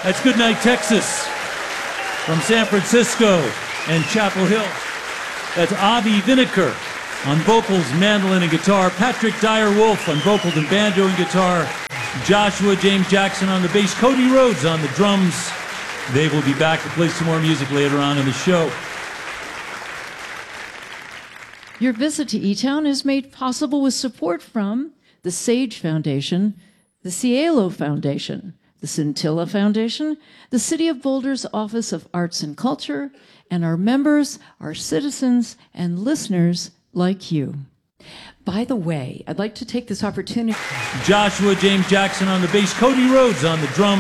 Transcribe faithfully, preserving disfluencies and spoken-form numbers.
That's Goodnight Texas from San Francisco and Chapel Hill. That's Avi Vineker on vocals, mandolin, and guitar. Patrick Dyer-Wolf on vocals and banjo and guitar. Joshua James Jackson on the bass. Cody Rhodes on the drums. They will be back to play some more music later on in the show. Your visit to E-Town is made possible with support from the Sage Foundation, the Cielo Foundation, the Scintilla Foundation, the City of Boulder's Office of Arts and Culture, and our members, our citizens, and listeners like you. By the way, I'd like to take this opportunity. Joshua James Jackson on the bass. Cody Rhodes on the drums.